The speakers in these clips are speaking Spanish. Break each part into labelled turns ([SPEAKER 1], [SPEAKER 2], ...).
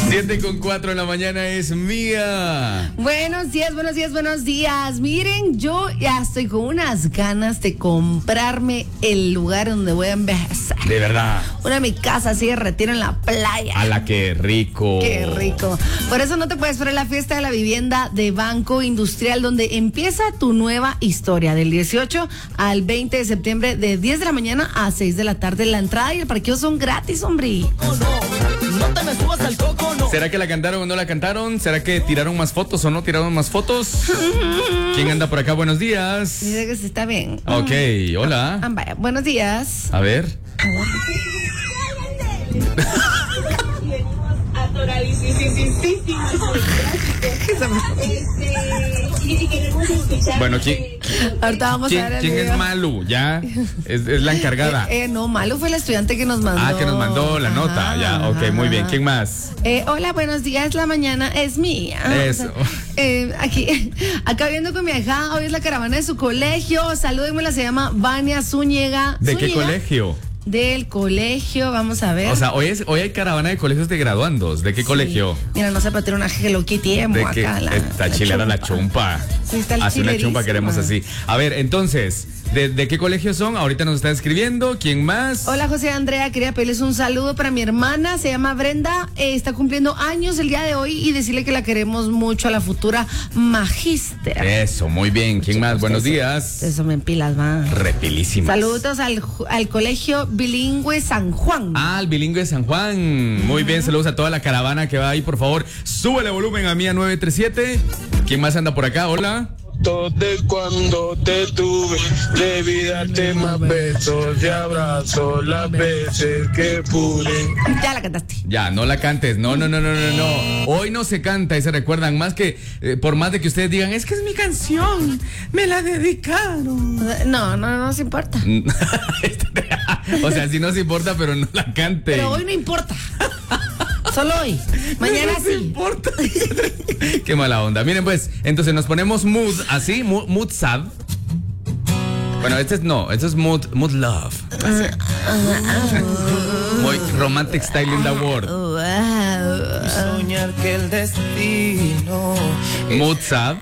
[SPEAKER 1] 7:04 de la mañana es mía.
[SPEAKER 2] Buenos días, buenos días, buenos días. Miren, yo ya estoy con unas ganas de comprarme el lugar donde voy a envejecer.
[SPEAKER 1] De verdad.
[SPEAKER 2] Mi casa así de retiro en la playa.
[SPEAKER 1] ¡Hala, qué rico!
[SPEAKER 2] ¡Qué rico! Por eso no te puedes perder la fiesta de la vivienda de Banco Industrial, donde empieza tu nueva historia, del 18 al 20 de septiembre, de 10 de la mañana a 6 de la tarde. La entrada y el parqueo son gratis, hombre.
[SPEAKER 3] No te me subas al coco, no.
[SPEAKER 1] ¿Será que la cantaron o no la cantaron? ¿Será que tiraron más fotos o no tiraron más fotos? ¿Quién anda por acá? Buenos días.
[SPEAKER 2] Dice que sí está bien.
[SPEAKER 1] Ok, hola.
[SPEAKER 2] Vaya, buenos días.
[SPEAKER 1] A ver. Bueno,
[SPEAKER 2] Ahorita vamos a ver el
[SPEAKER 1] ¿quién es
[SPEAKER 2] video.
[SPEAKER 1] Malu? Ya, es la encargada.
[SPEAKER 2] No, Malu fue la estudiante que nos mandó.
[SPEAKER 1] Que nos mandó la nota. Ya, ok, muy bien. ¿Quién más?
[SPEAKER 2] Hola, buenos días. La mañana es mía.
[SPEAKER 1] Eso.
[SPEAKER 2] Acá viendo con mi hija, hoy es la caravana de su colegio. Salúdenmela, se llama Vania Zúñiga.
[SPEAKER 1] ¿De qué
[SPEAKER 2] Zúñiga.
[SPEAKER 1] colegio?
[SPEAKER 2] Del colegio, vamos a ver.
[SPEAKER 1] O sea, hoy hay caravana de colegios de graduandos. ¿De qué colegio?
[SPEAKER 2] Mira, no sé, pero tiene una Hello Kitty
[SPEAKER 1] ¿De qué?
[SPEAKER 2] acá.
[SPEAKER 1] Está chilera la chumpa.
[SPEAKER 2] Sí, está
[SPEAKER 1] Así una chumpa
[SPEAKER 2] chilerísima.
[SPEAKER 1] queremos así. A ver, entonces, ¿de qué colegio son? Ahorita nos están escribiendo. ¿Quién más?
[SPEAKER 2] Hola, José Andrea, quería pedirles un saludo para mi hermana, se llama Brenda, está cumpliendo años el día de hoy y decirle que la queremos mucho, a la futura magíster.
[SPEAKER 1] Eso, muy bien. ¿Quién más? Buenos días.
[SPEAKER 2] Eso me empilas, va.
[SPEAKER 1] Repilísimas.
[SPEAKER 2] Saludos al colegio bilingüe San Juan.
[SPEAKER 1] Al bilingüe San Juan. Muy bien, saludos a toda la caravana que va ahí, por favor. Súbele volumen a Mía 937. ¿Quién más anda por acá? Hola.
[SPEAKER 4] De cuando te tuve, debí darte más besos y abrazos las veces que pude.
[SPEAKER 2] Ya la cantaste.
[SPEAKER 1] Ya, no la cantes. No. Hoy no se canta y se recuerdan más que, por más de que ustedes digan, es que es mi canción, me la dedicaron.
[SPEAKER 2] No nos importa.
[SPEAKER 1] O sea, sí nos importa, pero no la cante.
[SPEAKER 2] Pero hoy no importa. Solo hoy. Mañana
[SPEAKER 1] no
[SPEAKER 2] sí.
[SPEAKER 1] importa. Qué mala onda. Miren, pues, entonces nos ponemos mood, así, mood sad. Bueno, este es mood love. Así. Muy romantic style in the world.
[SPEAKER 3] Soñar que el destino
[SPEAKER 1] Mood sad.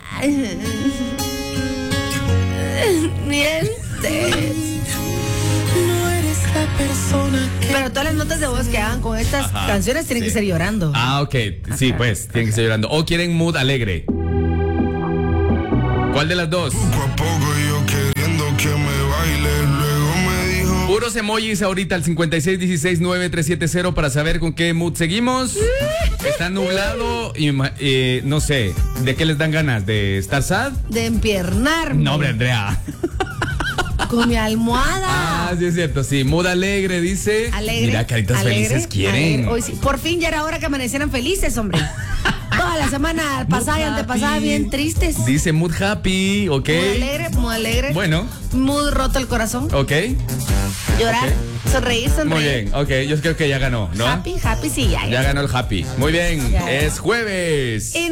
[SPEAKER 2] Mientes.
[SPEAKER 3] no eres la persona que...
[SPEAKER 2] Pero todas las notas de voz que hagan con estas canciones tienen que ser llorando.
[SPEAKER 1] Ok. Sí, pues, tienen que estar llorando. O quieren mood alegre. ¿Cuál de las dos?
[SPEAKER 4] Poco a poco yo queriendo que me baile, luego me dijo...
[SPEAKER 1] Puros emojis ahorita al 56169370 para saber con qué mood seguimos. Está nublado y no sé, ¿de qué les dan ganas? ¿De estar sad?
[SPEAKER 2] De empiernarme.
[SPEAKER 1] No, hombre, Andrea.
[SPEAKER 2] Con mi almohada.
[SPEAKER 1] Sí es cierto, sí. Mood alegre, dice.
[SPEAKER 2] Alegre.
[SPEAKER 1] Mira, caritas
[SPEAKER 2] alegre,
[SPEAKER 1] felices quieren.
[SPEAKER 2] alegre. Hoy sí. Por fin ya era hora que amanecieran felices, hombre. Toda la semana pasada y antepasada
[SPEAKER 1] happy.
[SPEAKER 2] bien tristes.
[SPEAKER 1] Dice mood happy, ok.
[SPEAKER 2] Muy alegre.
[SPEAKER 1] Bueno,
[SPEAKER 2] Muy roto el corazón.
[SPEAKER 1] ok.
[SPEAKER 2] Llorar, sonreír.
[SPEAKER 1] Muy bien, ok. Yo creo que ya ganó, ¿no?
[SPEAKER 2] Happy, sí, ya.
[SPEAKER 1] Ya ganó el happy. Muy bien,
[SPEAKER 2] Ya.
[SPEAKER 1] es jueves.